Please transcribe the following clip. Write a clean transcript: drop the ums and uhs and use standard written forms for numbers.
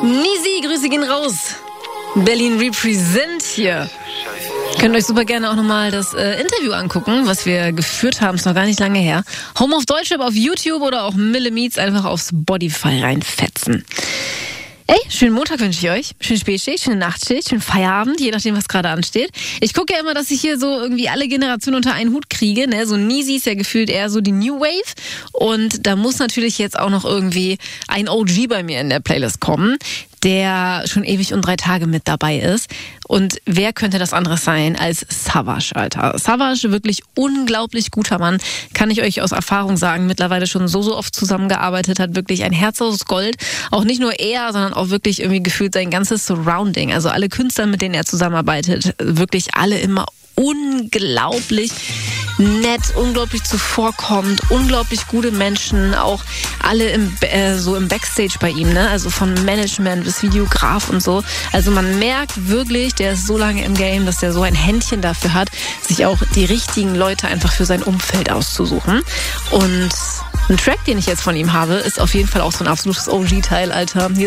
Nisi, Grüße gehen raus. Berlin Represent hier. Könnt euch super gerne auch nochmal das Interview angucken, was wir geführt haben, ist noch gar nicht lange her. Home of Deutschrap auf YouTube oder auch Mille Meets einfach auf Spotify reinfetzen. Ey, schönen Montag wünsche ich euch. Schöne Spätschicht, schöne Nachtschicht, schönen Feierabend, je nachdem, was gerade ansteht. Ich gucke ja immer, dass ich hier so irgendwie alle Generationen unter einen Hut kriege. Ne? So Nisi ist ja gefühlt eher so die New Wave. Und da muss natürlich jetzt auch noch irgendwie ein OG bei mir in der Playlist kommen, der schon ewig und 3 Tage mit dabei ist. Und wer könnte das anderes sein als Savage, Alter. Savage, wirklich unglaublich guter Mann. Kann ich euch aus Erfahrung sagen. Mittlerweile schon so oft zusammengearbeitet, hat wirklich ein Herz aus Gold. Auch nicht nur er, sondern auch wirklich irgendwie gefühlt sein ganzes Surrounding. Also alle Künstler, mit denen er zusammenarbeitet, wirklich alle immer unglaublich nett, unglaublich zuvorkommend, unglaublich gute Menschen, auch alle so im Backstage bei ihm, ne? Also von Management bis Videograf und so. Also man merkt wirklich, der ist so lange im Game, dass der so ein Händchen dafür hat, sich auch die richtigen Leute einfach für sein Umfeld auszusuchen. Und ein Track, den ich jetzt von ihm habe, ist auf jeden Fall auch so ein absolutes OG-Teil, Alter. Hier